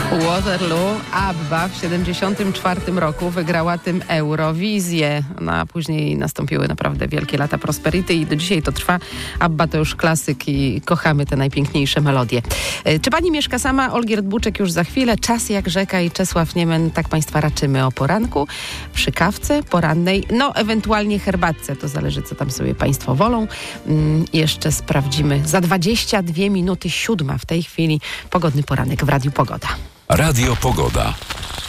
Waterloo, ABBA w 1974 roku wygrała tym Eurowizję. No, a później nastąpiły naprawdę wielkie lata prosperity i do dzisiaj to trwa. ABBA to już klasyk i kochamy te najpiękniejsze melodie. Czy pani mieszka sama? Olgierd Buczek już za chwilę. Czas jak rzeka i Czesław Niemen. Tak państwa raczymy o poranku. Przy kawce porannej, no ewentualnie herbatce. To zależy, co tam sobie państwo wolą. Jeszcze sprawdzimy. Za 22 minuty 7 w tej chwili pogodny poranek w Radiu Pogoda. Radio Pogoda.